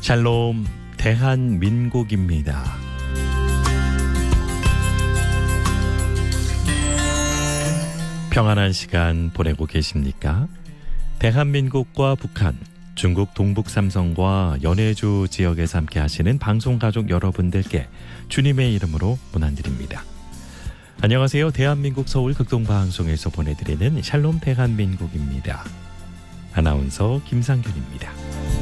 샬롬 대한민국입니다. 평안한 시간 보내고 계십니까? 대한민국과 북한, 중국 동북 삼성과 연해주 지역에서 함께 하시는 방송가족 여러분들께 주님의 이름으로 문안드립니다. 안녕하세요. 대한민국 서울 극동방송에서 보내드리는 샬롬 대한민국입니다. 아나운서 김상균입니다.